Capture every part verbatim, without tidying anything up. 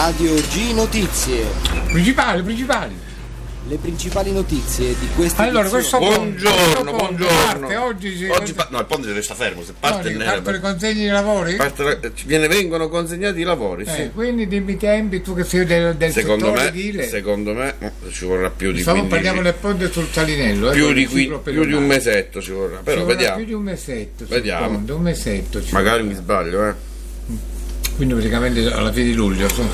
Radio G Notizie. Principali, principali. Le principali notizie di questa allora, questo buongiorno, ponte, buongiorno. Parte, oggi si, oggi pa- no, il ponte resta fermo, se parte no, ne partono i consegni di lavori? parte, viene, vengono consegnati i lavori, eh, sì. Quindi dimmi i tempi, tu che sei del, del secondo settore me, dire. secondo me no, ci vorrà più di Stiamo quindici, parliamo del ponte sul Salinello, eh, più, di, qui, più di un mesetto ci vorrà, però ci vorrà vediamo. più di un mesetto, Vediamo. Ponte, un mesetto. Magari mi sbaglio, eh. Quindi praticamente alla fine di luglio. Su.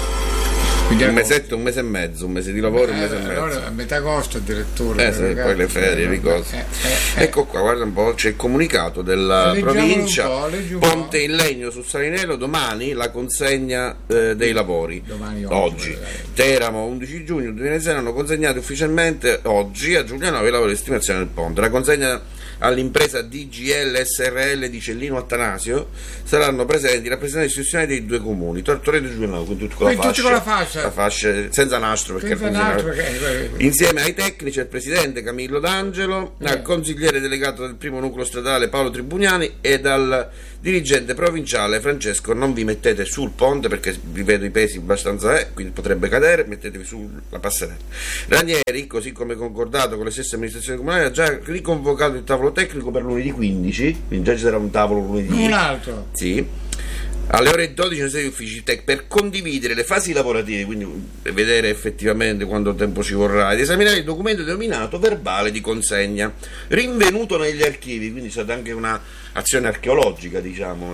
Un mesetto, un mese e mezzo, un mese di lavoro, eh, un mese e mezzo. Allora a metà agosto addirittura. Eh sì, poi le ferie, le cose. Eh, eh, ecco qua, guarda un po', c'è il comunicato della leggiamolo provincia, un po', leggiamo. ponte in legno su Salinello, domani la consegna eh, dei lavori. Domani, oggi. oggi. Teramo, undici giugno duemilasei, hanno consegnato ufficialmente oggi a Giulianova i lavori di estimazione del ponte. La consegna all'impresa D G L S R L di Cellino Attanasio saranno presenti i rappresentanti istituzionali dei due comuni, Tortoreto e Giulianova, quindi tutti con la fascia, con la fascia. La fascia senza nastro, perché senza nastro perché... insieme ai tecnici, al presidente Camillo D'Angelo, eh. al consigliere delegato del primo nucleo stradale Paolo Tribuniani e dal dirigente provinciale Francesco. Non vi mettete sul ponte perché vi vedo i pesi abbastanza, eh, quindi potrebbe cadere, mettetevi sulla passerella. Ranieri, così come concordato con le stesse amministrazioni comunali, ha già riconvocato il tavolo tecnico per lunedì quindici, quindi già ci sarà un tavolo lunedì. Un altro. Sì. Alle ore dodici nei sei uffici tech per condividere le fasi lavorative, quindi vedere effettivamente quanto tempo ci vorrà, ed esaminare il documento denominato verbale di consegna, rinvenuto negli archivi, quindi è stata anche una azione archeologica, diciamo,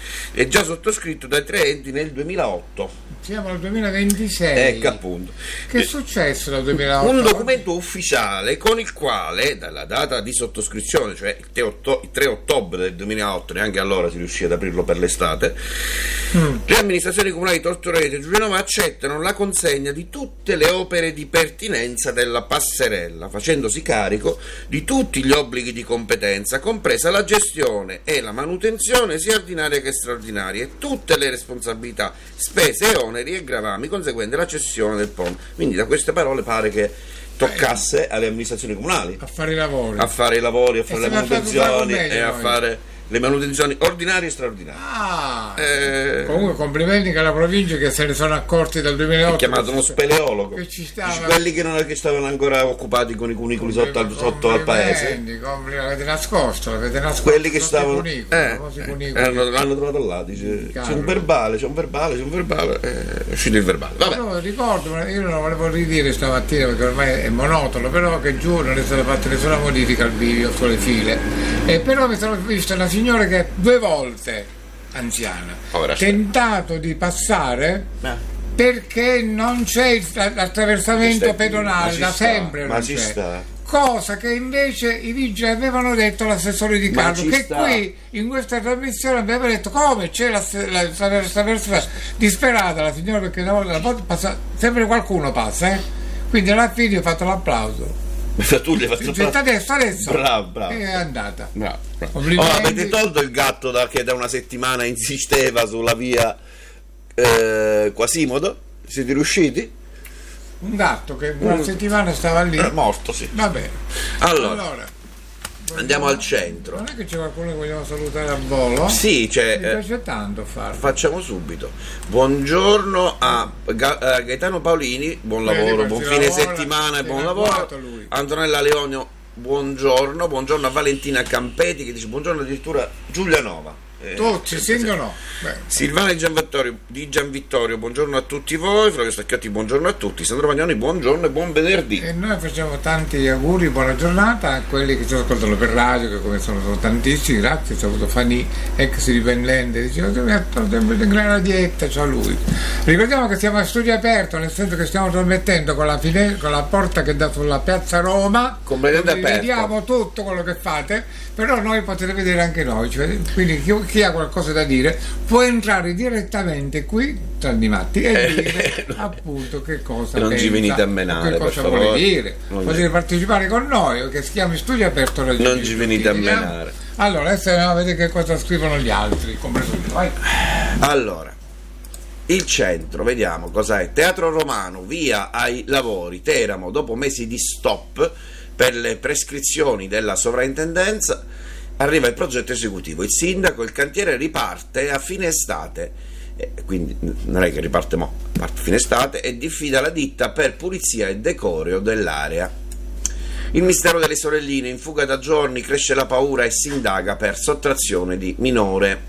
è già sottoscritto dai tre enti nel duemilaotto. Siamo al duemilaventisei. Ecco appunto. Che è successo nel duemilaotto? Un documento ufficiale con il quale, dalla data di sottoscrizione, cioè il tre ottobre del duemilaotto, neanche allora si riuscì ad aprirlo per l'estate, mm. le amministrazioni comunali di Tortoreto e Giulianova accettano la consegna di tutte le opere di pertinenza della passerella, facendosi carico di tutti gli obblighi di competenza, compresa la gestione e la manutenzione sia ordinaria che straordinaria, e tutte le responsabilità, spese e oneri e gravami conseguenti alla cessione del ponte. Quindi da queste parole pare che toccasse alle amministrazioni comunali a fare i lavori, a fare i lavori, a fare le manutenzioni e a noi. fare le manutenzioni ordinarie e straordinarie. Ah, eh, comunque complimenti alla provincia che se ne sono accorti dal duemilaotto. È chiamato uno speleologo, che ci stava... quelli che, non, che stavano ancora occupati con i cunicoli sotto al, sotto al paese. L'avete nascosto, l'avete nascosto. Quelli che stavano cunicoli, eh, cunicoli. Eh, l'hanno, l'hanno trovato là, dice c'è un verbale, c'è un verbale, c'è un verbale, eh, è uscito il verbale. Vabbè. No, ricordo, io non lo volevo ridire stamattina perché ormai è monotono, però che giù non è stata fatta nessuna modifica al video sulle file. E però mi sono visto una signora che due volte anziana ha tentato di passare eh. perché non c'è l'attraversamento pedonale da sempre, ma non ci c'è. Sta. Cosa che invece i vigili avevano detto all'assessore di Carlo, che sta. Qui in questa trasmissione aveva detto come c'è l'attraversamento disperata la signora, perché una volta, una volta passa, sempre qualcuno passa, eh? Quindi alla fine ho fatto l'applauso. Tu gli hai fatto c'è adesso, adesso bravo, bravo. è andata. Bravo, bravo. Oh, avete tolto il gatto da, che da una settimana insisteva sulla via eh, Quasimodo? Siete riusciti? Un gatto che una mm. settimana stava lì. È morto, sì. Va bene. Allora, allora andiamo al centro. Non è che c'è qualcuno che vogliamo salutare a volo? Sì, c'è. Mi piace eh, tanto farlo. Facciamo subito. Buongiorno a Ga- uh, Gaetano Paolini, buon Beh, lavoro, buon fine lavora, settimana e buon lavoro. Lui. Antonella Leonio, buongiorno. Buongiorno a Valentina Campeti che dice buongiorno addirittura Giulianova. Eh, Tutti, sì o no? Silvana di Gianvittorio, di Gianvittorio, buongiorno a tutti voi. Flavio Stacchiotti, buongiorno a tutti. Sandro Magnoni, buongiorno e buon venerdì. E noi facciamo tanti auguri, buona giornata a quelli che ci ascoltano per radio, che come sono, sono tantissimi. Grazie, ho avuto Fanny, ex dipendente, diceva che mi ha fatto la dieta, ciao lui. Ricordiamo che siamo a studio aperto, nel senso che stiamo trasmettendo con la, fine, con la porta che dà sulla piazza Roma, completamente aperta. Vediamo tutto quello che fate, però noi potete vedere anche noi, cioè, quindi chi, chi ha qualcosa da dire può entrare direttamente qui tra di Matti e dire no. appunto che cosa non pensa, ci venite a menare, che cosa per vuole favore. dire, non potete partecipare con noi, che si chiama Studio Aperto Radio. Non ci venite a menare. Allora adesso andiamo a vedere che cosa scrivono gli altri, compreso io. Vai. Allora, il centro, vediamo cosa è. Teatro Romano, via ai lavori. Teramo, dopo mesi di stop per le prescrizioni della sovrintendenza, arriva il progetto esecutivo. Il sindaco, il cantiere riparte a fine estate eh, quindi non è che riparte mo, parte fine estate, e diffida la ditta per pulizia e decorio dell'area. Il mistero delle sorelline, in fuga da giorni, cresce la paura e si indaga per sottrazione di minore.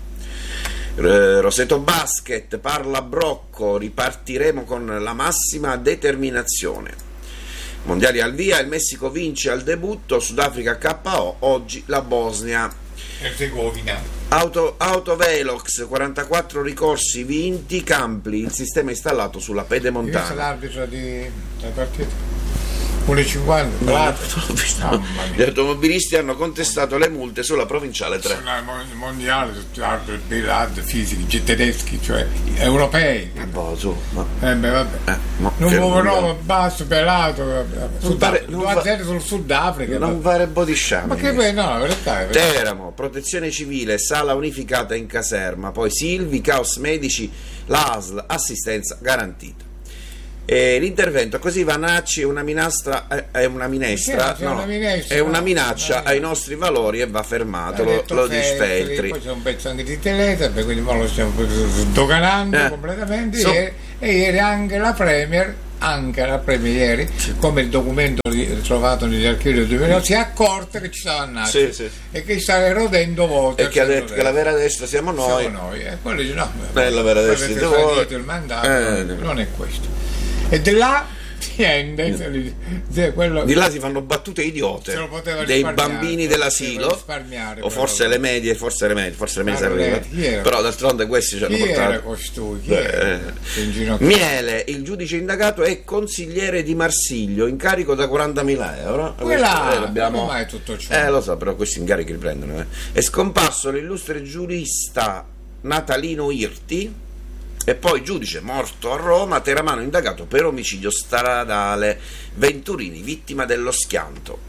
Roseto Basket, parla Brocco, ripartiremo con la massima determinazione. Mondiali al via, il Messico vince al debutto, Sudafrica K O, oggi la Bosnia Erzegovina. Auto, Autovelox, quarantaquattro ricorsi vinti, Campli, il sistema installato sulla Questo è pedemontana. l'arbitro di la partita. uno e cinquanta. No, gli automobilisti hanno contestato le multe sulla provinciale tre. Il mondiale, tutti arbitri, Bilad, fisici, tedeschi, cioè europei. Eh, boh, su, ma... Eh beh, vabbè. Eh, ma non che muovono basso, pelato. pare- non due a zero fa- sul Sudafrica. non fare body shaming. Ma che poi no, la verità è Teramo, protezione civile, sala unificata in caserma, poi Silvi, caos medici, l'A S L, assistenza garantita. E l'intervento così Vanacci è una minastra, è una minestra, Sì, è no, una minestra, è una no, minaccia no, ai nostri valori e va fermato, Ha lo, detto lo dice Feltri, Feltri. poi c'è un pezzo anche di Teleta, quindi ora lo stiamo sdoganando Eh. completamente. So- e, e ieri anche la Premier, anche la Premier ieri, come il documento ri- trovato negli archivi del duemila, si è accorta che ci stava Nazzi Sì, sì. e che stava erodendo voti. E che ha al detto che la vera destra siamo noi. Siamo noi. E quello dice no, Eh, la vera destra avete di voi. tradito il mandato, Eh. non è questo. E di là niente, cioè, quello, Di là si fanno battute idiote Se lo poteva dei risparmiare, bambini se lo dell'asilo, poteva risparmiare, o forse però. le medie, forse le medie, forse le medie Allora, sarebbero chi era? però d'altronde questi ci hanno chi era portato. costui? Chi Beh, era? eh. Si inginocchiò. Miele, il giudice indagato è consigliere di Marsiglio, incarico da quarantamila euro. Quella, Eh, l'abbiamo- come mai tutto ciò? Eh, lo so, però questi incarichi li prendono. Eh. È scomparso l'illustre giurista Natalino Irti. E poi giudice morto a Roma, Teramano indagato per omicidio stradale, Venturini vittima dello schianto.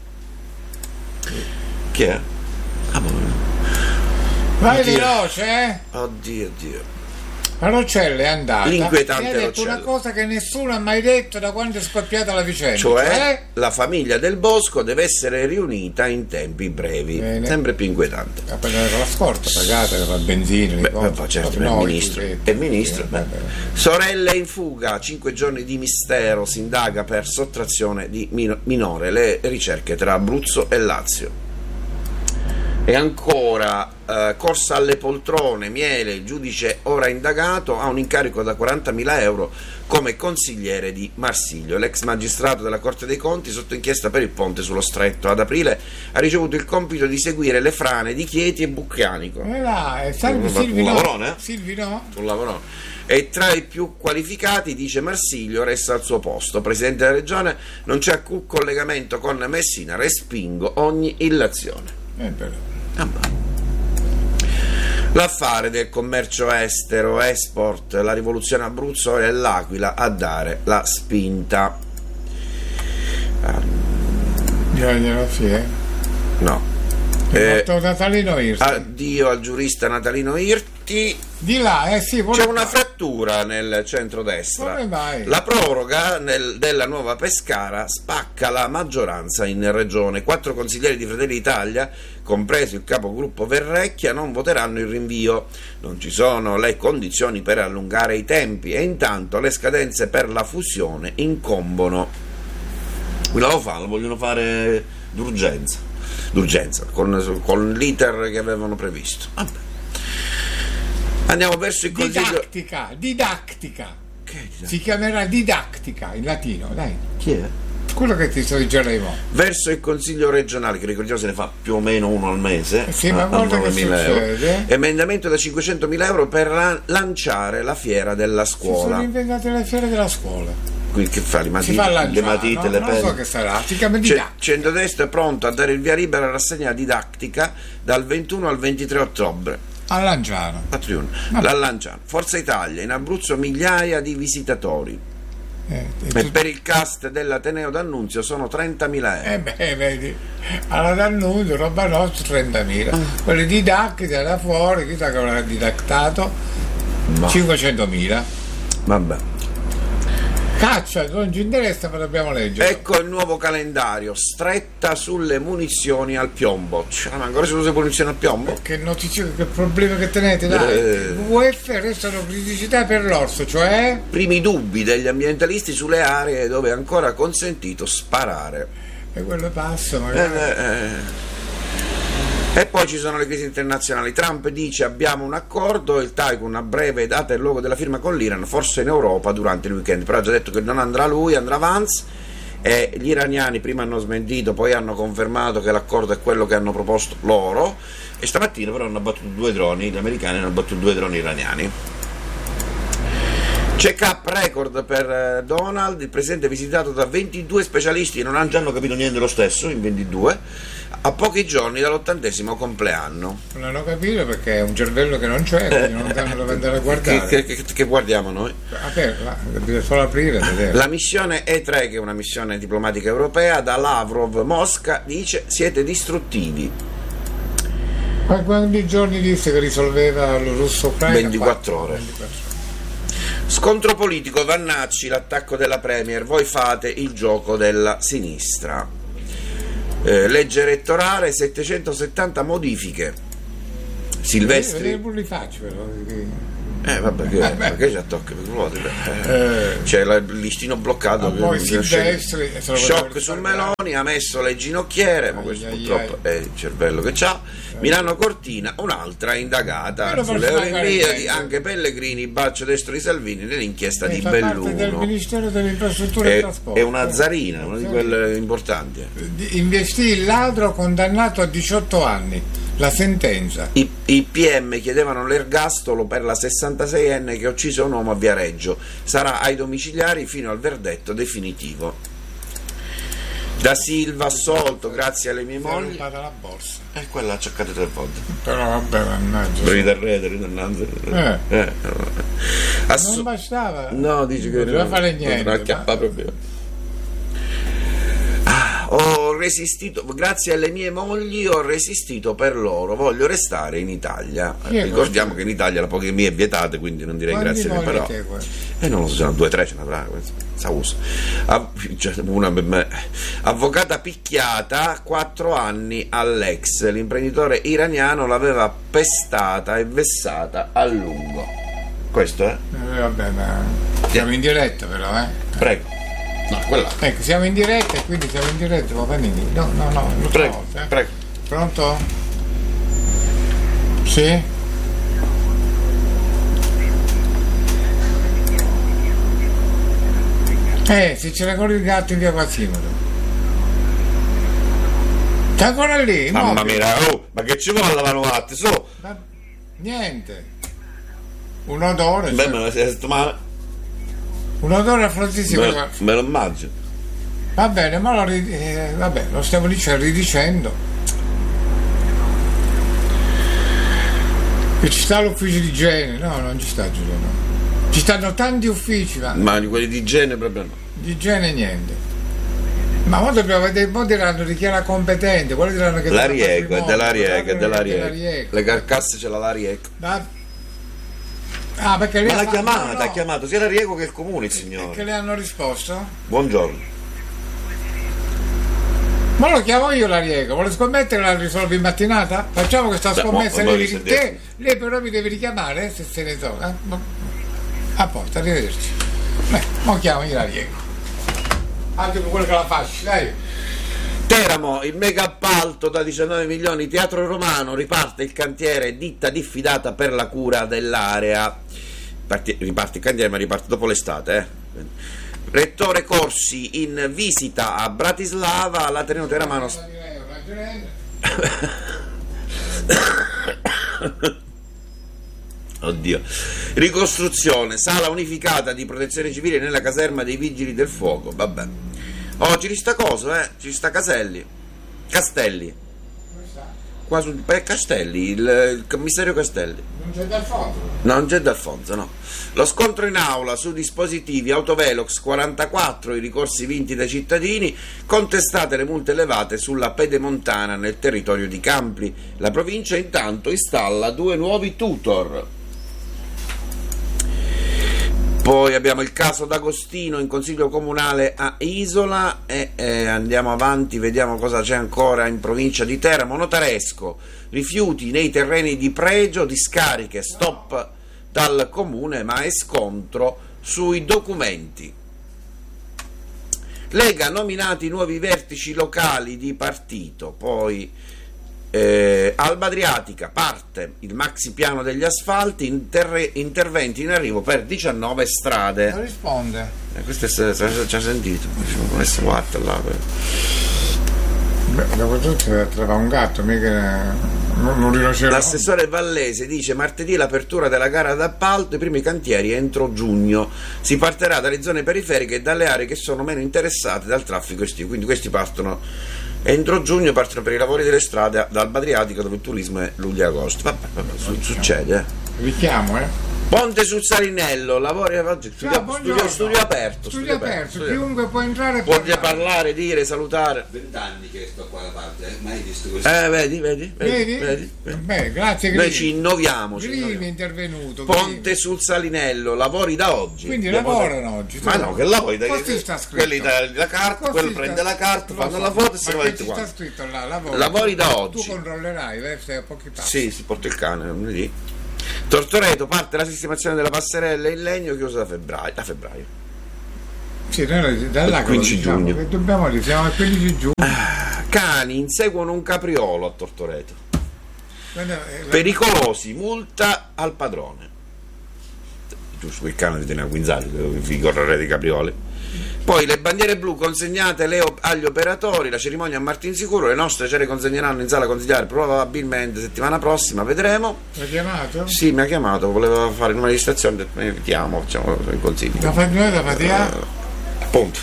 Chi è? Ah, boh. Vai Oddio. veloce, eh? Oddio, oddio. La Roccella è andata L'inquietante e ha detto Roccella. una cosa che nessuno ha mai detto da quando è scoppiata la vicenda. Cioè, Eh? la famiglia del Bosco deve essere riunita in tempi brevi. Bene. Sempre più inquietante. Ha preso la scorta pagata per la benzina. le Beh, cose. beh, certo, Proprio è il noi, ministro. sì. È il ministro, Sì, beh. vabbè. Sorelle in fuga, cinque giorni di mistero, si indaga per sottrazione di mino- minore, le ricerche tra Abruzzo e Lazio. E ancora, eh, corsa alle poltrone, Miele, il giudice ora indagato, ha un incarico da quarantamila euro come consigliere di Marsiglio. L'ex magistrato della Corte dei Conti, sotto inchiesta per il ponte sullo Stretto, ad aprile ha ricevuto il compito di seguire le frane di Chieti e Bucchianico. E là, e salve Un- Silvi un no. lavorone, eh? Silvi no. Un lavoro. E tra i più qualificati, dice Marsiglio, resta al suo posto. Presidente della Regione, non c'è alcun collegamento con Messina, respingo ogni illazione. Eh, però. Ah, beh. L'affare del commercio estero, export, la rivoluzione Abruzzo e l'Aquila a dare la spinta. Ah, Gliela sì, eh. no. È Eh, morto Natalino Irti. addio al giurista Natalino Irti. Di là, eh sì, C'è vuole una fare. frattura nel centrodestra. Come mai? La proroga nel- della nuova Pescara spacca la maggioranza in regione. Quattro consiglieri di Fratelli d'Italia, compreso il capogruppo Verrecchia, non voteranno il rinvio. Non ci sono le condizioni per allungare i tempi e intanto le scadenze per la fusione incombono. Quello lo fanno, lo vogliono fare d'urgenza, d'urgenza con, con l'iter che avevano previsto. Vabbè. Andiamo verso il consiglio. Didactica, didactica. Che è didactica? Si chiamerà didactica in latino, dai. Chi è? Quello che ti sto dicendo. Verso il consiglio regionale, che ricordiamo se ne fa più o meno uno al mese, Sì, ma a- a guarda che novemila euro. succede. Emendamento da cinquecentomila euro per la- lanciare la fiera della Si sono scuola. inventate le fiere della scuola. Qui che fa le Si matite, fa le, lanciare, matite, no? le Non so penne. che sarà, si chiama C- didactica. Centrodestra è pronto a dare il via libera alla rassegna didattica dal ventuno al ventitré ottobre. A Lanciano. Patrione. Vabbè. La lanciano. Forza Italia, in Abruzzo migliaia di visitatori. Eh, e E tu- per il cast dell'Ateneo d'Annunzio sono trentamila euro. eh beh, vedi, alla D'Annunzio, roba nostra, trentamila. Quelli didactica da fuori, chissà che avrà didactato, Ma- cinquecentomila. Vabbè. Caccia, non ci interessa, ma dobbiamo leggere. Ecco il nuovo calendario, stretta sulle munizioni al piombo. Cioè, ma ancora sulle munizioni al piombo? Che notizia, che problema che tenete, dai. Eh. W W F restano criticità per l'orso, cioè? Primi dubbi degli ambientalisti sulle aree dove è ancora consentito sparare. E quello passa, magari. Eh, eh. E poi ci sono le crisi internazionali. Trump dice abbiamo un accordo, il tycoon a breve data il luogo della firma con l'Iran, forse in Europa durante il weekend, però ha già detto che non andrà lui, andrà Vance, e gli iraniani prima hanno smentito, poi hanno confermato che l'accordo è quello che hanno proposto loro, e stamattina però hanno abbattuto due droni, gli americani hanno abbattuto due droni iraniani. Check-up record per Donald, il presidente visitato da ventidue specialisti, non hanno già hanno capito niente lo stesso, in ventidue, a pochi giorni dall'ottantesimo compleanno. Non hanno capito perché è un cervello che non c'è, quindi non sanno dove andare a guardare. Che, che, che, che guardiamo noi? Aperla, deve solo aprire e vedere. La missione E tre, che è una missione diplomatica europea, da Lavrov Mosca dice siete distruttivi. Ma quanti giorni disse che risolveva lo russo-ucraino? ventiquattro ore. ventiquattro. Scontro politico, Vannacci, l'attacco della Premier, voi fate il gioco della sinistra. Eh, legge elettorale, settecentosettanta modifiche. Silvestri. Vedere pure li faccio però. Eh vabbè, che, Eh, ma che già tocca per vuoto, eh, c'è la- il listino bloccato. Ma poi che- Silvestri, che- se lo shock poteva su risparmiare. Meloni, ha messo le ginocchiere, ma Ai, questo ai, purtroppo ai. è il cervello che c'ha. Milano Cortina, un'altra indagata Quello sulle per fare Olimpiadi, niente. anche Pellegrini, braccio destro di Salvini nell'inchiesta Eh, di fa parte del Belluno. Ministero delle Infrastrutture e È, Trasporti. è una zarina, una di quelle importanti. Di- Investì il ladro condannato a diciotto anni. La sentenza. I, I P M chiedevano l'ergastolo per la sessantaseienne che ha ucciso un uomo a Viareggio. Sarà ai domiciliari fino al verdetto definitivo. Da Silva assolto grazie alle mie Si è mogli. rubata la borsa. E quella ha acciaccato tre volte. Però vabbè, mannaggia. Brevità rete, ridonnanza. Eh. Eh. Asso- Non bastava. No, dici che non doveva no, fare non niente. acchiappa ma- proprio. Ah, ho resistito, grazie alle mie mogli ho resistito per loro, voglio restare in Italia. Chi è Ricordiamo questo? che in Italia la pogamia è vietata, quindi non direi Quanti grazie, mogli però. te, questo? E non lo so, sono due o tre, ce n'avrà, sa uso. Ah, cioè, una per me. Avvocata picchiata, quattro anni all'ex. L'imprenditore iraniano l'aveva pestata e vessata a lungo. Questo, eh? Eh, vabbè, ma siamo in diretta però, eh. Prego. No, quella. Ecco, siamo in diretta e quindi siamo in diretta, va bene. No, no, no, l'ultima Prego, volta, eh. prego. Pronto? Sì? Eh, se c'era ancora il gatto in via Quasimodo. C'è ancora lì? Mamma immobile? mia, oh, ma che ci vuole lavare un attimo? Su! Ma- niente. Un odore. Beh, cioè, me lo sei ma un odore affrontissimo. me, me lo immagino. Va bene, ma lo, rid- eh, vabbè, lo stiamo dicendo, ridicendo. Che ci sta l'ufficio di igiene? No, non ci sta Giulio, no. Ci stanno tanti uffici, ma Ma di quelli di igiene proprio no. di igiene niente. Ma ora dobbiamo vedere, poi diranno di chi è la competente, quelli diranno che La deve fare Rieco, è il della mondo, Rieco, è l'altro della è della Rieco. Rieco. Le carcasse ce l'ha la Rieco. Ma- Ah, perché lei Ma ha l'ha fatto- chiamata, no, ha chiamato sia la Rieco che il comune, il Che signore. le hanno risposto? Buongiorno. Ma lo chiamo io la Riego, vuole scommettere la risolvi in mattinata? Facciamo questa Beh, scommessa, mo- mo lei, vi te, sentite. lei però mi deve richiamare eh, se se ne so. Eh? A posto, arrivederci. Beh, mo chiamo io la Riego. Anche con quello che la faccio, dai. Teramo, il mega appalto da diciannove milioni, Teatro Romano, riparte il cantiere, ditta diffidata per la cura dell'area. Parti- riparte il cantiere, ma riparte dopo l'estate, eh. Rettore Corsi in visita a Bratislava, l'Ateneo Teramano. Oddio. Ricostruzione, sala unificata di protezione civile nella caserma dei vigili del fuoco. Vabbè. Oh, ci sta coso, eh? Ci sta Caselli. Castelli. Qua su per Castelli, il, il commissario Castelli. Non c'è dal fondo. No, non c'è D'Alfonso, no. Lo scontro in aula su dispositivi Autovelox quarantaquattro, i ricorsi vinti dai cittadini, contestate le multe elevate sulla pedemontana nel territorio di Campli. La provincia intanto installa due nuovi tutor. Poi abbiamo il caso D'Agostino in consiglio comunale a Isola e eh, andiamo avanti, vediamo cosa c'è ancora in provincia di Teramo. Notaresco, rifiuti nei terreni di pregio, discariche, stop dal comune ma è scontro sui documenti. Lega nominati nuovi vertici locali di partito. Poi eh, Alba Adriatica, parte il maxi piano degli asfalti, interre- interventi in arrivo per diciannove strade. Non risponde. Eh, questo è, ci ha sentito, messo guarda là. Beh, dopo tutto trova un gatto, mica non, non rilascerà. L'assessore Vallese dice martedì l'apertura della gara d'appalto, i primi cantieri entro giugno. Si partirà dalle zone periferiche e dalle aree che sono meno interessate dal traffico estivo, quindi questi partono entro giugno, partono per i lavori delle strade dal Adriatico, dove il turismo è luglio e agosto. Vabbè, vabbè, su- succede. Eh. Richiamo, eh. Ponte sul Salinello, lavori oggi, studio, Ciao, studio, studio aperto, Studio aperto, studio chiunque può entrare e può parlare. parlare, dire, salutare. Vent'anni che sto qua da parte, eh? Mai visto così. Eh, vedi, vedi, vedi, Vedi? vedi, vedi. Beh, grazie Noi Grilli. ci innoviamo, ci Grilli innoviamo. è intervenuto. Ponte Grilli. sul Salinello, lavori da oggi. Quindi Abbiamo- lavorano oggi. Ma no, che lavori? Così sta scritto. Quelli dà la carta, Così quello sta- prende la carta, lo fanno so, la foto e se ne ma va che tutti ci sta quanti. scritto là, lavori. Lavori da oggi. Tu controllerai, eh, stai a pochi passi. Sì, si porta il cane lunedì. Tortoreto, parte la sistemazione della passerella in legno chiusa da febbraio. A febbraio. Sì, noi da là che lo quindici diciamo, giugno. che dobbiamo dire, siamo al quindici giugno. Cani inseguono un capriolo a Tortoreto. Guarda, eh, la- Pericolosi, multa al padrone. Giusto, quel cane di tenere a Guinzali, dove vi correre di caprioli. Poi le bandiere blu consegnate le op- agli operatori, la cerimonia a Martinsicuro, le nostre ce le consegneranno in sala consigliare probabilmente settimana prossima, vedremo. l'ha chiamato? Sì, mi ha chiamato, voleva fare una registrazione, ho detto, "Eh, vediamo, facciamo i consigli. La fa- la fatica? Appunto.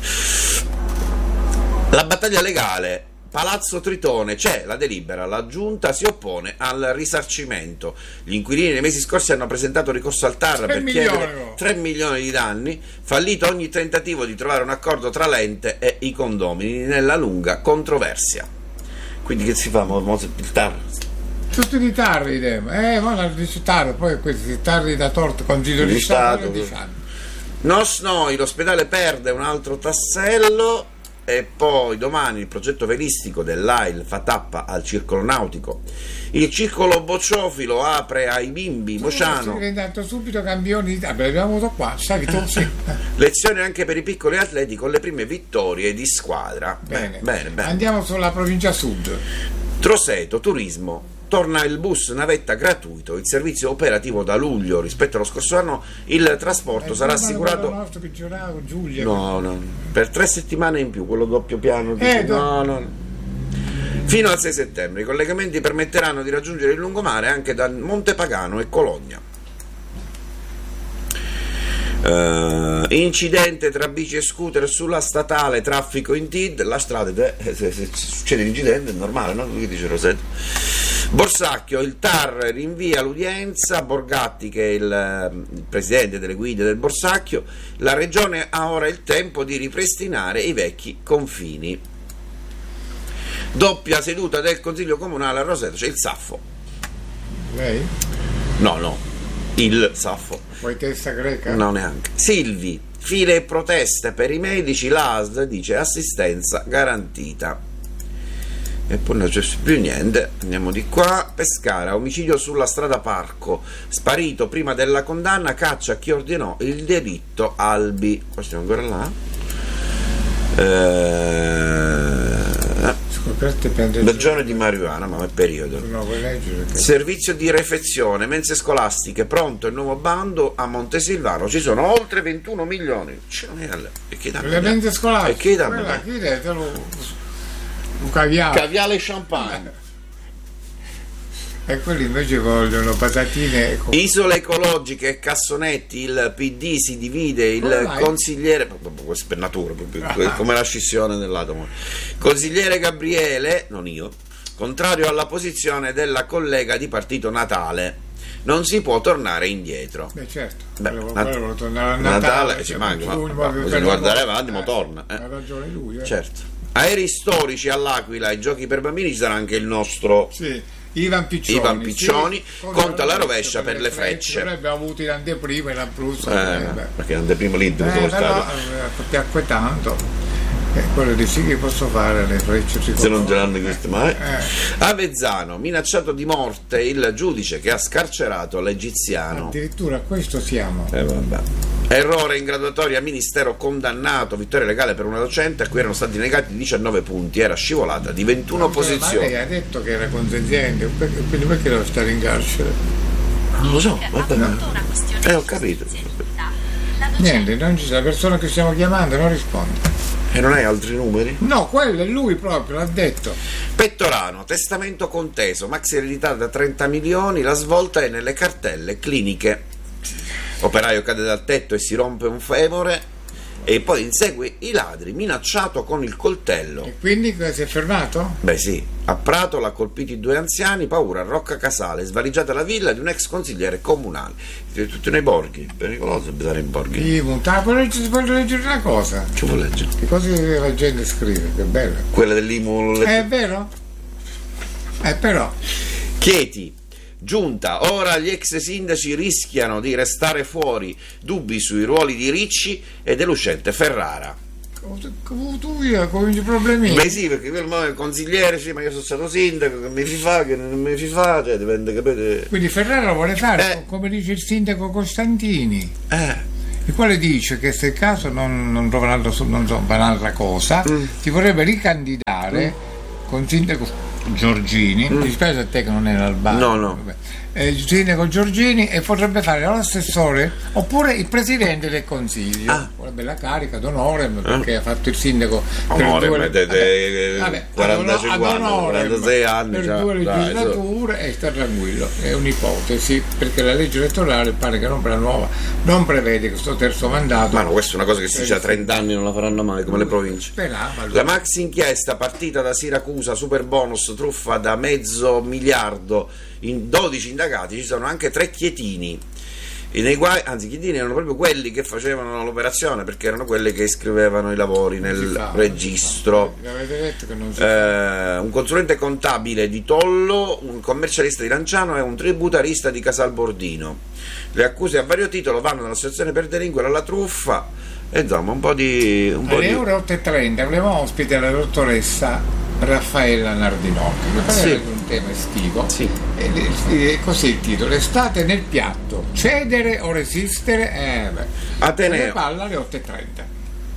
La battaglia legale, Palazzo Tritone, c'è la delibera, la giunta si oppone al risarcimento. Gli inquilini nei mesi scorsi hanno presentato ricorso al T A R per milioni, chiedere oh. tre milioni di danni, fallito ogni tentativo di trovare un accordo tra l'ente e i condomini nella lunga controversia. Quindi che si fa? Mo- mo- il T A R? Tutti di tardi, eh, ma la dice tardi, poi questi tardi da torto, consiglio di Di Stato, Stato, dieci anni. Nos noi, l'ospedale perde un altro tassello. E poi domani il progetto velistico dell'A I L fa tappa al circolo nautico. Il circolo bocciofilo apre ai bimbi Sei Mociano. diventato subito campioni d'Italia, l'abbiamo avuto qua, sai tu sì. Lezioni anche per i piccoli atleti con le prime vittorie di squadra. Bene. bene, bene. Andiamo sulla provincia sud. Troseto, turismo. Torna il bus navetta gratuito, il servizio operativo da luglio rispetto allo scorso anno, il trasporto Eh, sarà prima quello assicurato. nostro che giurava, Giulia. No, no, per tre settimane in più, quello doppio piano. Eh, no, no. Fino al sei settembre i collegamenti permetteranno di raggiungere il lungomare anche da Montepagano e Cologna. Uh, incidente tra bici e scooter sulla statale, traffico in T I D, la strada, eh, se, se succede l'incidente è normale, no? Che dice Rosetto? Borsacchio, il T A R rinvia l'udienza, Borgatti che è il, il presidente delle guide del Borsacchio, la regione ha ora il tempo di ripristinare i vecchi confini. Doppia seduta del Consiglio Comunale a Roseto, c'è il Saffo. Lei? No, no, il Saffo. Poi testa greca? No, neanche. Silvi, file e proteste per i medici, l'A S D dice assistenza garantita. E poi non c'è più niente, andiamo di qua. Pescara, omicidio sulla strada Parco, sparito prima della condanna, caccia chi ordinò il delitto Albi. Qua stiamo ancora là. Eh, Scoperte per Legione di marijuana, ma è periodo. No, vuoi leggere? Che... Servizio di refezione, mense scolastiche, pronto il nuovo bando a Montesilvano, ci sono oltre ventuno milioni. E che da Le mense scolastiche? E che da Quella, chi è? Te lo... Un caviale. Caviale e champagne. E quelli invece vogliono patatine con... Isole ecologiche e cassonetti, il P D si divide, il Come mai? consigliere, questo per natura, proprio, come la scissione dell'atomo. Consigliere Gabriele, non io, contrario alla posizione della collega di partito Natale. Non si può tornare indietro. Beh, certo. Beh, Volevo- Nat- volevo tornare a Natale, Natale, ci cioè, manca, ma- giugno, ma per- bisogna per- guardare avanti, ma eh, torna, eh. Ha ragione lui, eh. Certo. Aerei storici all'Aquila, i giochi per bambini, ci sarà anche il nostro Sì, Ivan Piccioni, Ivan Piccioni sì, conta la rovescia per le frecce. Noi abbiamo avuto in anteprima in Abruzzo, Eh, eh, perché l'anteprima lì dove eh, sono però stato. eh, piacque tanto. Eh, quello di sì che posso fare le frecce Se non ce l'hanno eh, queste mai. eh. Avezzano, minacciato di morte il giudice che ha scarcerato l'egiziano. Addirittura a questo siamo. Eh, vabbè. Errore in graduatoria, ministero condannato, vittoria legale per una docente a cui erano stati negati diciannove punti, era scivolata di ventuno Ma posizioni. lei ha detto che era consenziente, perché- quindi perché deve stare in carcere? Non lo so, vabbè. Eh, ho capito. Niente, non ci sta, la persona che stiamo chiamando non risponde. E non hai altri numeri? No, quello è lui proprio, l'ha detto. Pettorano, testamento conteso, maxi eredità da trenta milioni, la svolta è nelle cartelle cliniche. Operaio cade dal tetto e si rompe un femore e poi insegue i ladri, minacciato con il coltello. E quindi si è fermato? Beh sì, a Prato l'ha colpiti due anziani, paura a Rocca Casale, svaligiata la villa di un ex consigliere comunale. Tutti nei borghi, pericoloso abitare in borghi. Io montavo, si può leggere una cosa. Che vuol leggere? Che cosa la gente scrive, che bello. Quella dell'I M U. È vero? Eh però. Chieti. Giunta, ora gli ex sindaci rischiano di restare fuori, dubbi sui ruoli di Ricci e dell'uscente Ferrara. Tu, tu io cominci problemi. Beh sì, perché quel mo è il consigliere, sì, ma io sono stato sindaco, che mi fi fa, che non mi fi fa, cioè dipende, capite? Quindi Ferrara lo vuole fare, Eh. come dice il sindaco Costantini, Eh, il quale dice che se il caso non, non trova un'altra, non trova un'altra cosa, Mm. si vorrebbe ricandidare con sindaco Giorgini, mi dispiace a te che non era al bar. No, no. Vabbè. Eh, il sindaco Giorgini e potrebbe fare o l'assessore oppure il presidente del consiglio. Ah. Una bella carica d'onore perché ha fatto il sindaco per Onore, due, mettete, vabbè, vabbè, quarantacinque ad anni, onore, quarantasei anni, per già, due dai, legislature e sta tranquillo, è un'ipotesi perché la legge elettorale pare che non, per la nuova non prevede questo terzo mandato. ma no, questa è una cosa che si dice a trenta anni non la faranno mai, come le province. Sperava, La maxi inchiesta partita da Siracusa, super bonus, truffa da mezzo miliardo, in dodici indagati ci sono anche tre chietini. E nei guai, anzi, i chietini erano proprio quelli che facevano l'operazione perché erano quelli che iscrivevano i lavori nel si fa, registro. si fa. L'avete detto che non si fa. Eh, un consulente contabile di Tollo, un commercialista di Lanciano e un tributarista di Casalbordino. Le accuse a vario titolo vanno dall'associazione per delinquere alla truffa e insomma un po' di. Un po' Alle di... ore otto e trenta avremo ospite la dottoressa Raffaella Nardinotti, che parla Sì. di un tema estivo. Sì. E, e così il titolo: Estate nel piatto, cedere o resistere? Eh, beh. Ateneo. Ne parla alle otto e trenta.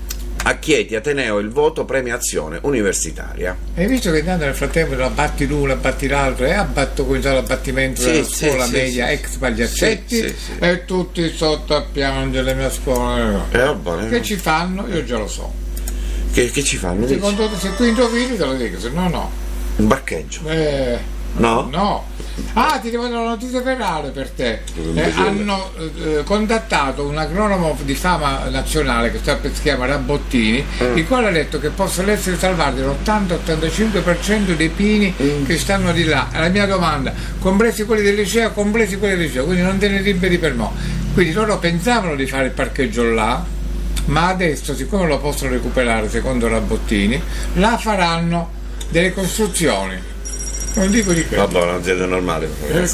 A Chieti, Ateneo, il voto premiazione universitaria. Hai visto che intanto nel frattempo la batti l'uno, la batti l'altro e abbatto cominciato l'abbattimento Sì, della sì, scuola sì, media sì. ex Pagliaccetti Sì, sì, sì. e tutti sotto a piangere la mia scuola. Eh, vabbè, Che ci fanno? Io già lo so. Che, che ci fanno? Dici? Secondo te, se tu indovini te lo dico, se no no. Un barcheggio. Eh, No? no. Ah, ti devo dare una notizia penale per te. Non Eh, bisogna. hanno eh, contattato un agronomo di fama nazionale che sta- si chiama Rabottini, Mm. il quale ha detto che possono essere salvati l'ottanta ottantacinque per cento dei pini Mm. che stanno di là. La mia domanda, compresi quelli del liceo, compresi quelli del liceo, quindi non te ne liberi per mo'. Quindi loro pensavano di fare il parcheggio là, ma adesso, siccome lo possono recuperare secondo Rabottini, là faranno delle costruzioni. Non dico di che. Vabbè, non siete normali.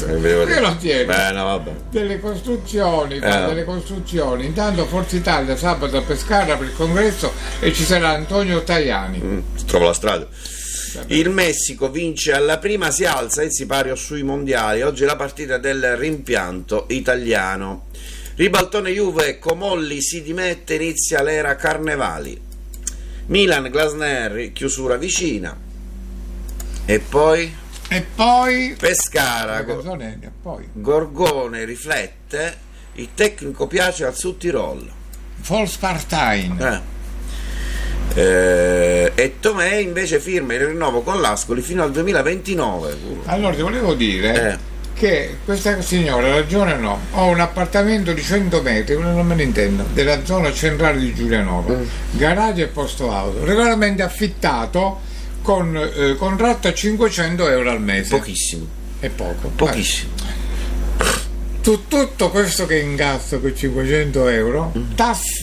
Io lo chiedo. Beh, no, vabbè. Delle costruzioni, fa Eh. delle costruzioni. Intanto Forza Italia sabato a Pescara per il congresso e ci sarà Antonio Tajani. Mm, trovo la strada. Il Messico vince alla prima, si alza il sipario sui mondiali. Oggi è la partita del rimpianto italiano. Ribaltone Juve, Comolli si dimette, inizia l'era Carnevali. Milan, Glasner, chiusura vicina. E poi E poi Pescara, la Go- canzone, e poi Gorgone riflette, il tecnico piace al Sud Tirol. Volkspartein. Eh. Eh, e Tomè invece firma il rinnovo con l'Ascoli fino al duemilaventinove. Allora ti volevo dire Eh. che questa signora ha ragione o no? Ho un appartamento di cento metri, non me ne intendo, della zona centrale di Giulianova, Mm. garage e posto auto, regolarmente affittato con eh, contratto a cinquecento euro al mese. Pochissimo, È poco. pochissimo. Tu- tutto questo che ingasso con cinquecento euro, tasse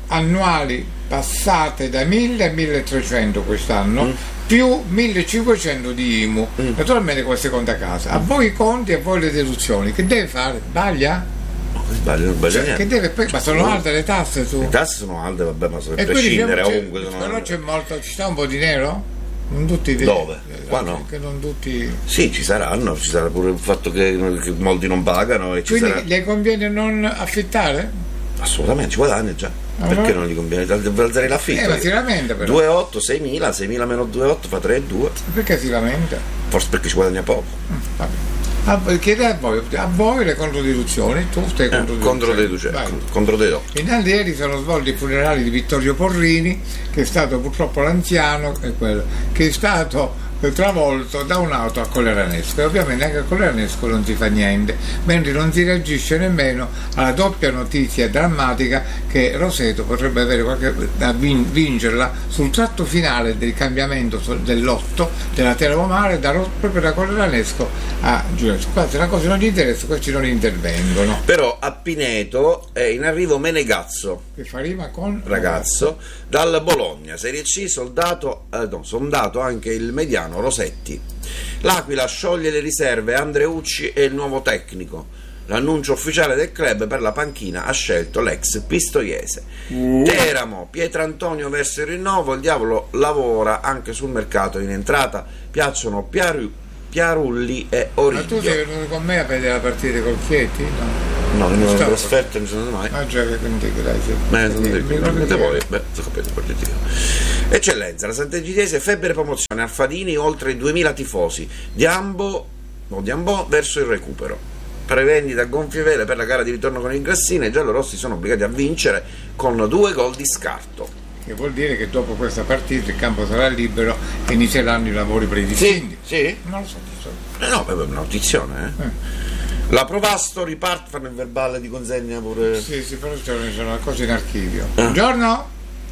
annuali passate da mille a milletrecento quest'anno, mm. più millecinquecento di I M U, mm. naturalmente come seconda casa. A voi i conti, a voi le deduzioni. Che deve fare? Sbaglia? No, sbaglio, non sbaglia cioè, niente. Che deve, ma sono alte le tasse su? Le tasse sono alte, vabbè, ma sono e prescindere diciamo, ovunque. Sono però alte. c'è molto, ci sta un po' di nero? Non tutti Dove? Eh, Qua no. Che non tutti. Sì, ci saranno, ci sarà pure il fatto che, che molti non pagano e ci Quindi sarà... le conviene non affittare? Assolutamente, ci guadagna già. Allora? Perché non gli conviene alzare l'affitto? Eh, ma si lamenta però. due virgola otto, seimila, seimila meno due virgola otto fa tre virgola due. Perché si lamenta? Forse perché ci guadagna poco. Mm, vabbè. Ah, chiede a voi, a voi le controdeduzioni, tu stai Eh, controdeduzioni. Controdedotti. Innanzi ieri sono svolti i funerali di Vittorio Porrini, che è stato purtroppo l'anziano, è quello, che è stato travolto da un'auto a Colleranesco, e ovviamente anche a Colleranesco non si fa niente, mentre non si reagisce nemmeno alla doppia notizia drammatica che Roseto potrebbe avere qualche da vin- vincerla sul tratto finale del cambiamento del lotto della Terramare da, proprio da Colleranesco a Giulia. Qua se una cosa non gli interessa, questi non intervengono. Però a Pineto è in arrivo Menegazzo, Che fa rima con ragazzo, dal Bologna, Serie C, soldato, eh, no, sondato anche il mediano Rosetti. L'Aquila scioglie le riserve, Andreucci è il nuovo tecnico. L'annuncio ufficiale del club: per la panchina ha scelto l'ex pistoiese. Uh. Teramo, Pietrantonio verso il rinnovo, il diavolo lavora anche sul mercato in entrata, piacciono Piaru, Piarulli e Origlio. Ma tu sei venuto con me a vedere la partita con Chieti? No. No, non ho trasferto, non sono mai. Ah già, quindi grazie. Beh, non dite voi, beh, ho capito, partito io. Eccellenza, la Sant'Egidiese, febbre promozione, Alfadini, oltre duemila tifosi, Diambo, no, Diambo verso il recupero. Prevendita a gonfie vele per la gara di ritorno con il Grassina, i giallorossi sono obbligati a vincere con due gol di scarto. Che vuol dire che dopo questa partita il campo sarà libero e inizieranno i lavori per i difendi. Sì, sì. Non lo so, so. Eh no, è una notizione, eh. eh. La Provasto riparte, fanno il verbale di consegna pure. Sì, sì, però c'è una cosa in archivio. Eh. Buongiorno.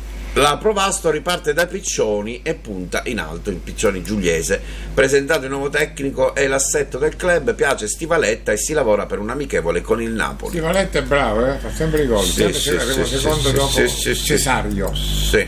La Provasto riparte da Piccioni e punta in alto il Piccioni Giuliese. Presentato il nuovo tecnico e l'assetto del club, piace Stivaletta e si lavora per un amichevole con il Napoli. Stivaletta è bravo, eh? Fa sempre i gol, sì, sempre sì, che arriva sì, secondo sì, dopo sì, sì, Cesario. Sì.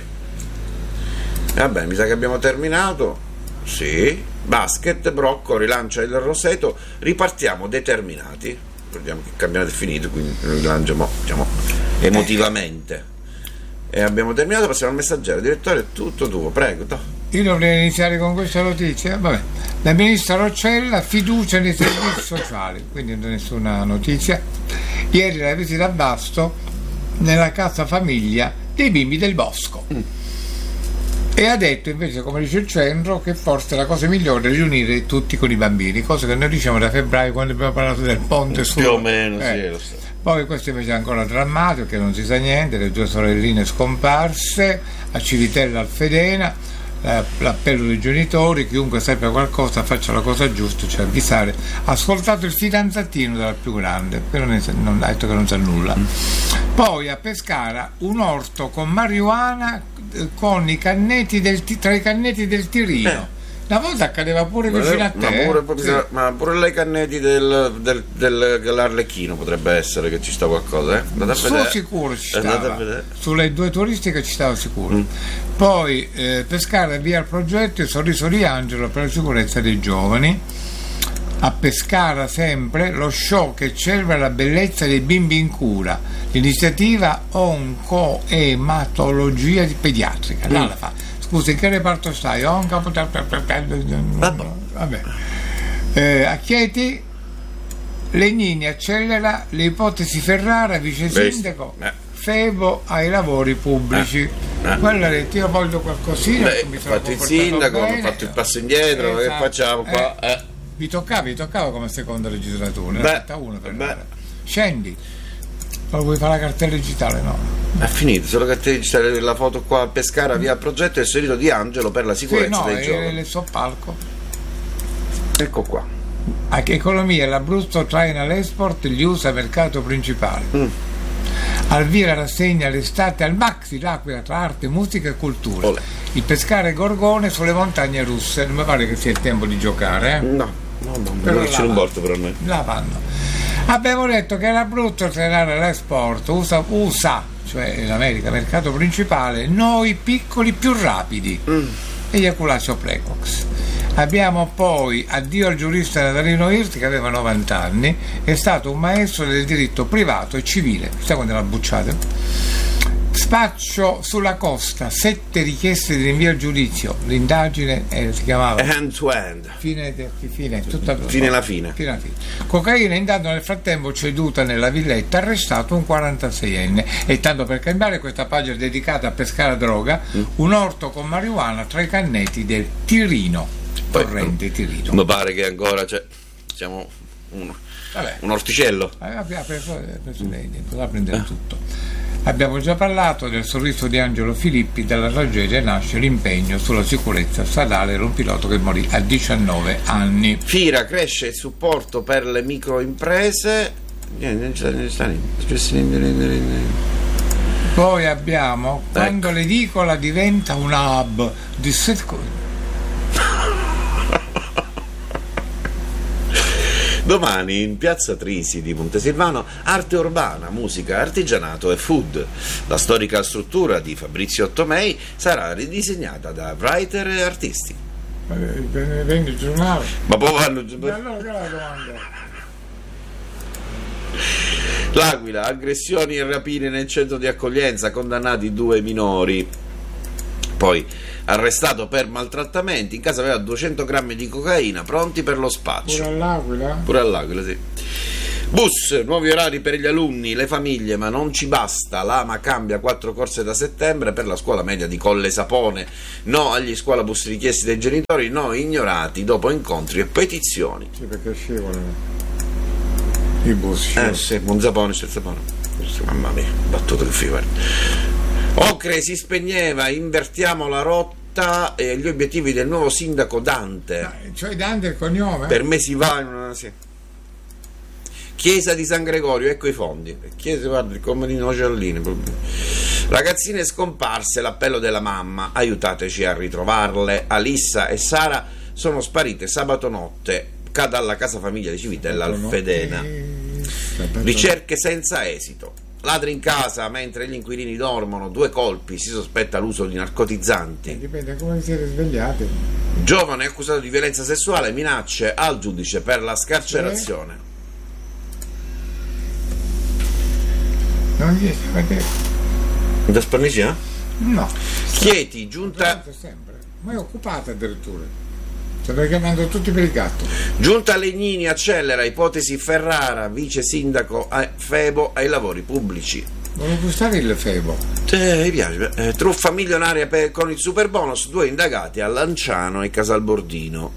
Vabbè, mi sa che abbiamo terminato. Sì. Basket, Brocco rilancia il Roseto, ripartiamo determinati. Ricordiamo che il campionato è finito, quindi rilanciamo, diciamo, emotivamente. E abbiamo terminato, passiamo al Messaggero. Direttore, è tutto tuo, prego. To. Io dovrei iniziare con questa notizia. Vabbè. La ministra Roccella, fiducia nei servizi sociali, quindi nessuna notizia. Ieri la visita a Vasto nella casa famiglia dei bimbi del Bosco. Mm. E ha detto invece, come dice il centro, che forse la cosa migliore è riunire tutti con i bambini, cosa che noi diciamo da febbraio quando abbiamo parlato del ponte su. Più o meno, eh. sì, lo so. Poi questo invece è ancora drammatico, che non si sa niente, le due sorelline scomparse a Civitella Alfedena, l'appello dei genitori, chiunque sappia qualcosa faccia la cosa giusta, cioè avvisare. Ha ascoltato il fidanzatino della più grande, però non ha detto che non sa nulla. Poi a Pescara un orto con marijuana con i cannetti del, tra i cannetti del Tirino. Eh. Una volta accadeva pure ma vicino a te. Ma pure, sì. ma pure lei cannetti del, del, del, dell'Arlecchino potrebbe essere che ci sta qualcosa, eh? Andate Su a vedere. Sicuro ci stava. Sulle due turistiche ci stava sicuro. Mm. Poi eh, Pescara avvia il progetto Il sorriso di Angelo per la sicurezza dei giovani. A Pescara sempre lo show che celebra la bellezza dei bimbi in cura, l'iniziativa oncoematologia pediatrica. Mm. Là la fa. Scusa, in che reparto stai? Onco... Vabbè. Eh, a Chieti Legnini accelera le ipotesi Ferrara, vice sindaco. Eh. Febo ai lavori pubblici. Eh. Eh. Quella detto, io voglio qualcosina. Beh, mi sono fatto il sindaco, bene. Ho fatto il passo indietro, esatto. Che facciamo qua? Eh. Eh. Vi toccava, vi toccava come seconda legislatura, ne ha fatta una per me. Scendi. Poi vuoi fare la cartella digitale? No. Ha finito, solo cartella digitale, la foto qua a Pescara via progetto e il sorriso di Angelo per la sicurezza sì, no, dei giovani. Il soppalco. Ecco qua. Anche economia, l'Abruzzo traina l'export, gli U S A mercato principale. Mm. Al via la rassegna l'estate al Maxi, l'Aquila tra arte, musica e cultura. Olè. Il Pescara Gorgone sulle montagne russe. Non mi pare che sia il tempo di giocare, eh? No, no, no, non c'è un volto per noi. La vanno. Abbiamo detto che l'Abruzzo trainerà l'export, U S A, U S A, cioè in America, mercato principale, noi piccoli più rapidi, mm. eiaculatio precox. Abbiamo poi Addio al giurista Natalino Irti, che aveva novanta anni, è stato un maestro del diritto privato e civile. Sai quando la bucciate? Spaccio sulla costa, sette richieste di rinvio al giudizio, l'indagine eh, si chiamava Hand to Hand, fine, de, fine, tutta, fine la fine. fine, fine. Cocaina intanto nel frattempo ceduta nella villetta, arrestato un quarantaseienne. E tanto per cambiare, questa pagina dedicata a pescare droga, mm. un orto con marijuana tra i cannetti del Tirino, torrente Tirino. Mi pare che ancora c'è, siamo un, un orticello. Aveva preso, preso lei, poteva prendere ah. tutto. Abbiamo già parlato del sorriso di Angelo Filippi. Dalla tragedia nasce l'impegno sulla sicurezza stradale. Era un pilota che morì a diciannove anni. Fira, cresce il supporto per le microimprese. Poi abbiamo quando ecco. l'edicola diventa un hub di set... Domani in piazza Trisi di Montesilvano, arte urbana, musica, artigianato e food. La storica struttura di Fabrizio Ottomei sarà ridisegnata da writer e artisti. Vende il giornale? Ma poi vanno... Allora che la domanda? L'Aquila, aggressioni e rapine nel centro di accoglienza, condannati due minori. Poi arrestato per maltrattamenti, in casa aveva duecento grammi di cocaina pronti per lo spaccio. Pure all'Aquila? Pure all'Aquila, sì. Bus, nuovi orari per gli alunni, le famiglie, ma non ci basta. L'Ama cambia quattro corse da settembre per la scuola media di Colle Sapone. No agli scuolabus richiesti dai genitori, no ignorati dopo incontri e petizioni. Sì, perché scivolano i bus. Scivolano. Eh sì, Monzapone, Sapone. Mamma mia, battuto che figo. Ocre si spegneva, invertiamo la rotta e gli obiettivi del nuovo sindaco Dante. Ah, cioè Dante il cognome? Per me si va in una... Sì. Chiesa di San Gregorio, ecco i fondi. Chiesa, guarda, il comodino Ciallini. Ragazzine scomparse, l'appello della mamma, aiutateci a ritrovarle. Alissa e Sara sono sparite sabato notte dalla casa famiglia di Civitella Alfedena. Ricerche senza esito. Ladri in casa mentre gli inquilini dormono, due colpi, si sospetta l'uso di narcotizzanti. Eh, dipende come siete svegliati. Giovane accusato di violenza sessuale, minacce al giudice per la scarcerazione. Eh? Non riesco a vedere. Da Sparnicia? No. Chieti, giunta... Sempre. Ma è occupata addirittura. Stanno chiamando tutti per il gatto. Giunta Legnini accelera, ipotesi Ferrara, vice sindaco a Febo ai lavori pubblici. Volevo gustare il Febo. Eh, mi piace. Eh, truffa milionaria per, con il super bonus, due indagati a Lanciano e Casalbordino.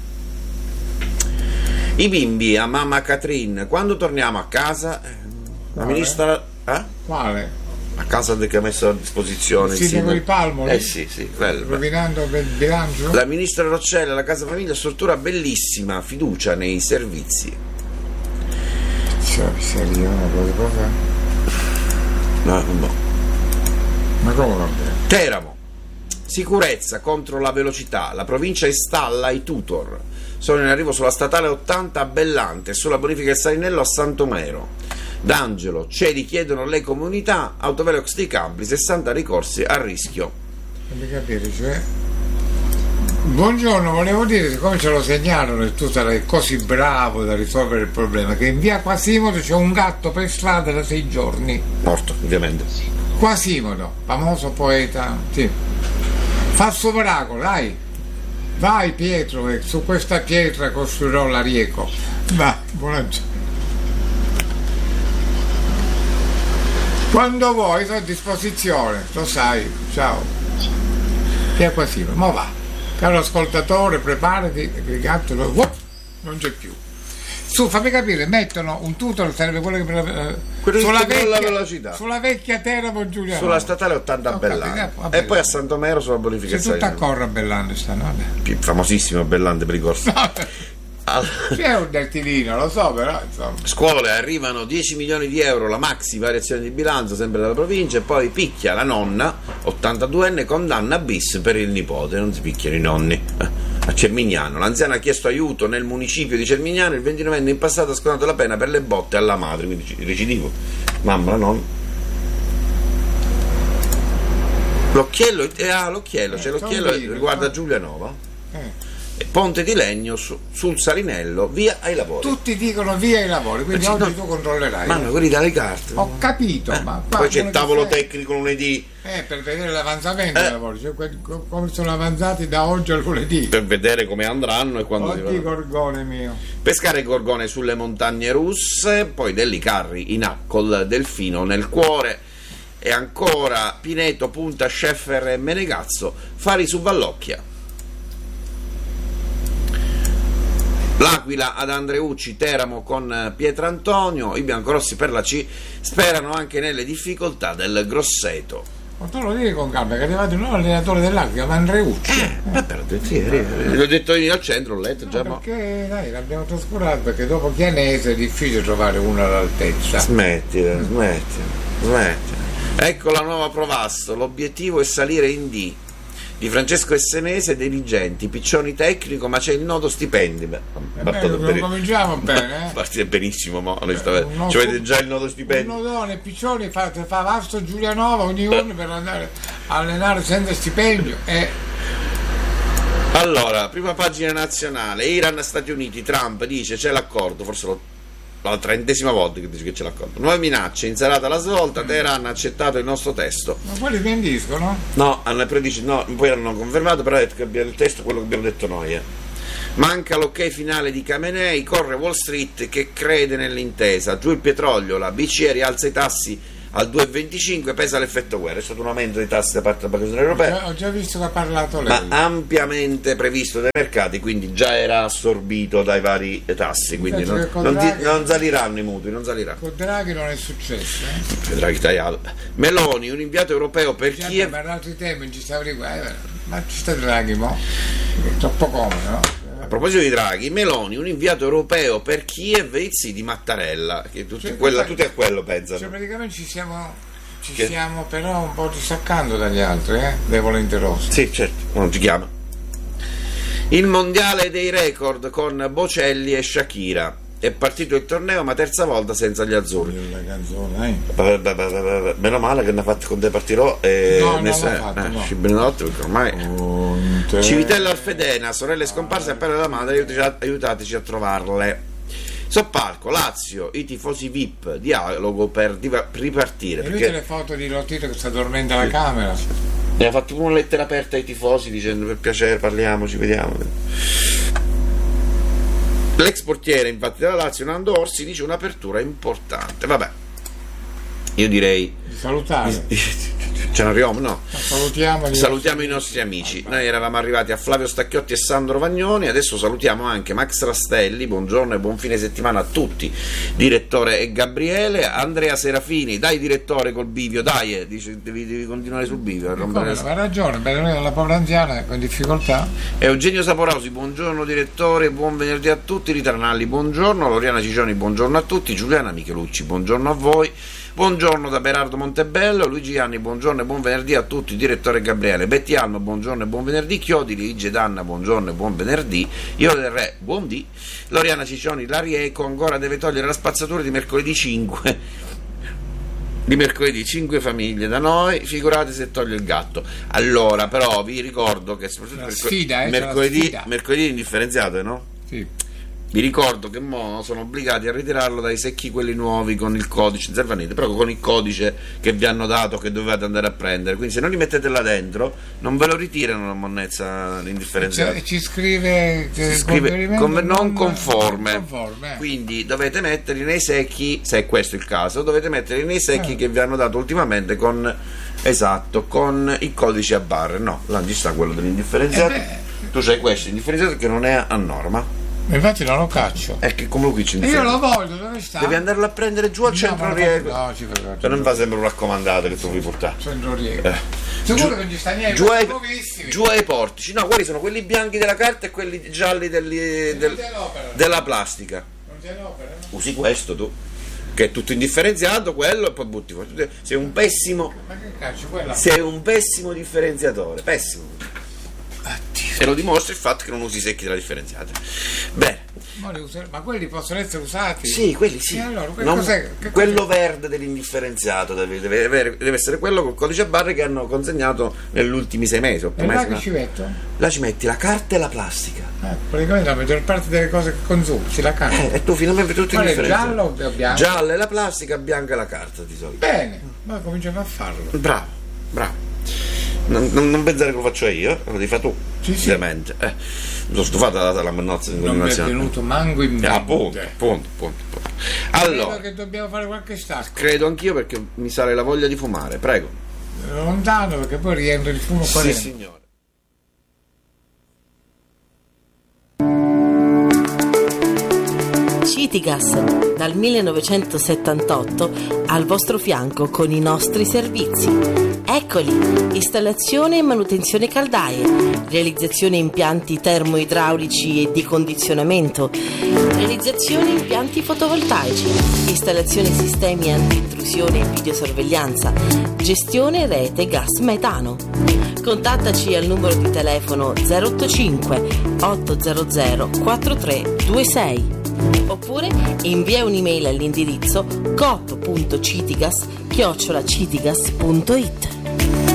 I bimbi a mamma Catrin, quando torniamo a casa, eh, la ministra... Eh? Quale? A casa che ha messo a disposizione il sindaco di Palmo, eh sì, sì, quello. Rovinando il bilancio. La ministra Roccella, la casa famiglia, struttura bellissima, fiducia nei servizi. Cioè, serio, una cosa può fare? No, no. Ma come va bene? Teramo, sicurezza contro la velocità, la provincia installa i tutor. Sono in arrivo sulla statale ottanta a Bellante e sulla bonifica del Salinello a Santomero. D'Angelo, ce li chiedono le comunità, autovelox di Campli, sessanta ricorsi a rischio. Fammi capire, cioè... Buongiorno, volevo dire, siccome ce lo segnalano e tu sarai così bravo da risolvere il problema, che in via Quasimodo c'è un gatto per strada da sei giorni. Morto, ovviamente. Quasimodo, famoso poeta, sì. Fa il suo miracolo, dai. Vai Pietro, e su questa pietra costruirò l'Arieco. Va, buongiorno. Quando vuoi sono a disposizione, lo sai, ciao. Via Quasimodo, ma va. Caro ascoltatore, preparati, il gatto lo, uh, non c'è più. Su, fammi capire, mettono un tutor, sarebbe quello che eh, quello sulla, che vecchia, la velocità. sulla vecchia Teramo Giuliano. Sulla statale ottanta a Bellante. E poi a Santomero sulla bonifica. C'è tutta a corra a Bellante stanno, vabbè. Famosissimo Bellante per i corsi. C'è un deltilino, lo so, però insomma. Scuole, arrivano dieci milioni di euro, la maxi variazione di bilancio sempre dalla provincia, e poi picchia la nonna, ottantaduenne, condanna bis per il nipote. Non si picchiano i nonni. A Cermignano, l'anziana ha chiesto aiuto nel municipio di Cermignano, il ventinovenne in passato ha scontato la pena per le botte alla madre, quindi recidivo. Mamma, la nonna. L'occhiello, eh, ah, l'occhiello, Eh, c'è l'occhiello Tombino, riguarda no? Giulianova. Eh. Ponte di legno su- sul Salinello, via ai lavori. Tutti dicono via i lavori, quindi Eh, oggi no. tu controllerai. Ma no, quelli dalle carte. Ho capito, Eh, ma qua poi c'è il quello tavolo che fai- tecnico lunedì Eh, per vedere l'avanzamento Eh. dei lavori, cioè que- co- come sono avanzati da oggi al lunedì. per vedere come andranno e quando si Oggi faranno. gorgone mio. Pescare gorgone sulle montagne russe, poi Delli Carri in A col delfino nel cuore e ancora Pineto, Punta, Scheffer e Menegazzo, Fari su Vallocchia. L'Aquila ad Andreucci, Teramo con Pietrantonio, i biancorossi per la C sperano anche nelle difficoltà del Grosseto. Ma tu lo devi con calma, che è arrivato un nuovo allenatore dell'Aquila, Mandreucci. Eh, per ieri, l'ho detto io al centro, ho letto già, No, ma perché dai, l'abbiamo trascurato, perché dopo Chianese è difficile trovare uno all'altezza. smettila, smettila, smettila. Ecco la nuova Provasto, l'obiettivo è salire in D. Di Francesco Essenese, dirigenti, Piccioni tecnico, ma c'è il nodo stipendi. Beh, Eh partito beh, bene- non cominciamo bene, eh? Partite benissimo, mo, onestamente. Un Ci nodo- avete già il nodo stipendi? Un nodone, Piccioni fa, fa Vasto Giulianova ogni giorno per andare a allenare senza stipendio e Allora, prima pagina nazionale, Iran, Stati Uniti, Trump dice c'è l'accordo, forse lo, la trentesima volta che dice che c'è l'accordo. Nuove minacce, insalata alla svolta, Teheran ha accettato il nostro testo. ma poi li vendiscono. No, hanno poi dice no, poi hanno confermato, però ha detto che abbiamo il testo quello che abbiamo detto noi. eh. Manca l'ok finale di Khamenei, corre Wall Street che crede nell'intesa, giù il petrolio, la B C E rialza i tassi al due virgola venticinque, pesa l'effetto guerra, è stato un aumento dei tassi da parte della Banca Centrale Ho Europea, già, ho già visto che ha parlato ma lei. ampiamente previsto dai mercati, quindi già era assorbito dai vari tassi, quindi Penso non, che con non ti- Draghi- non saliranno i mutui, non saliranno. Con Draghi non è successo, eh? Vedrai che stai al- Meloni, un inviato europeo per Già Kiev. per altri temi non ci stavo di qua, eh, ma ci sta Draghi, mo? È troppo comodo, no? A proposito di Draghi, Meloni, un inviato europeo per Kiev e i sì di Mattarella, che tutti, Cioè, quella- questa- tutti a quello Cioè pensano. praticamente ci siamo, ci Che? stiamo però un po' distaccando dagli altri, eh? Dei volenti rossi. Sì, certo, non ci chiama. Il mondiale dei record con Bocelli e Shakira. È partito il torneo, ma terza volta senza gli azzurri. La canzone, eh? Beh, beh, beh, beh, beh, Meno male che ne ha fatto con te partirò e No, ne non sa- l'ha fatto, eh, no. sì, buonanotte, perché ormai Conte. Civitella Alfedena, sorelle scomparse appena da madre, aiutaci- aiutateci a trovarle. Soppalco, Lazio, i tifosi V I P, dialogo per diva- ripartire. E lui Perché le foto di Lotito che sta dormendo alla camera. ne ha fatto una lettera aperta ai tifosi dicendo per piacere parliamoci, vediamo. L'ex portiere infatti della Lazio, Nando Orsi, dice un'apertura importante. Vabbè, io direi Di salutare. ce ne arriviamo, no? Salutiamo. Salutiamo i nostri amici. Noi eravamo arrivati a Flavio Stacchiotti e Sandro Vagnoni, adesso salutiamo anche Max Rastelli, buongiorno e buon fine settimana a tutti, direttore e Gabriele, Andrea Serafini, dai direttore col bivio, dai, eh, dice, devi, devi continuare sul bivio. per rompere le- Ha ragione, beh, noi la povera anziana con difficoltà. Eugenio Saporausi, buongiorno direttore, buon venerdì a tutti, Rita Ranalli, buongiorno, Loriana Cicioni, buongiorno a tutti, Giuliana Michelucci, buongiorno a voi. Buongiorno da Berardo Montebello, Luigi Anni, buongiorno e buon venerdì a tutti, direttore Gabriele, Betty Alma, buongiorno e buon venerdì, Chiodi, Luigi Danna, buongiorno e buon venerdì, Io del Re, buon dì, Loriana Ciccioni, Larieco, ancora deve togliere la spazzatura di mercoledì cinque, di mercoledì cinque famiglie da noi, figurate se toglie il gatto. Allora, però vi ricordo che soprattutto La merco- sfida, eh, c'è la mercoledì, sfida. mercoledì indifferenziato, no? Sì. Vi ricordo che mo sono obbligati a ritirarlo dai secchi quelli nuovi con il codice, non serve a niente, però con il codice che vi hanno dato che dovevate andare a prendere, quindi se non li mettete là dentro non ve lo ritirano la monnezza l'indifferenziato. Cioè, ci scrive, che Si scrive conferimento con- non conforme, non conforme, eh. quindi dovete metterli nei secchi, se è questo il caso, dovete metterli nei secchi Eh. che vi hanno dato ultimamente con, esatto, con il codice a barre. No, là ci sta quello dell'indifferenziato, Eh beh. tu c'hai questo indifferenziato che non è a norma, Infatti non lo caccio. è che come qui ci E io lo voglio, dove sta? devi andarlo a prendere giù al No, centro ma lo riego. faccio- no, ci faccio- Se non fa sempre un raccomandato che tu vuoi portare. Centro riego. Eh. Sicuro Giù- che non ci sta niente, giù sono ai, nuovissimi. giù ai portici, no, quelli sono quelli bianchi della carta e quelli gialli degli- del- ti adopera. della plastica. Non ti adopera, no? Usi questo tu, che è tutto indifferenziato quello, e poi butti fuori. Sei un pessimo, Ma che caccio, quella? sei un pessimo differenziatore, pessimo. E lo dimostra il fatto che non usi i secchi della differenziata. Bene, Ma, li usa- ma quelli possono essere usati? Sì, quelli sì. E allora, que- Non- cos'è- che quello cos'è? verde dell'indifferenziato deve, deve avere- deve essere quello col codice a barre che hanno consegnato negli ultimi sei mesi, otto E là mesi. che no? ci metto? Là ci metti la carta e la plastica. Eh, praticamente la maggior parte delle cose che consumi, si la carta. Eh, e tu finalmente tutto Qual è, indifferenziato. giallo o bianco? Gialla è la plastica, bianca è la carta di solito. Bene, ma cominciamo a farlo. Bravo, bravo. Non, non, non pensare che lo faccio io, lo devi fare tu. Sì, sì. Ovviamente. Eh, mi sono stufato dalla la mannozza di Non mi è continuazione. venuto manco in mente. Ah, appunto, appunto, appunto, appunto. Allora, Credo che dobbiamo fare qualche stacco. credo anch'io perché mi sale la voglia di fumare, prego. Lontano perché poi rientra il fumo qua Sì, dentro. signore. Citigas, dal millenovecentosettantotto al vostro fianco con i nostri servizi. Eccoli, installazione e manutenzione caldaie, realizzazione impianti termoidraulici e di condizionamento, realizzazione impianti fotovoltaici, installazione sistemi anti-intrusione e videosorveglianza, gestione rete gas metano. Contattaci al numero di telefono zero otto cinque otto zero zero quattro tre due sei oppure invia un'email all'indirizzo coop punto citigas chiocciola citigas punto it.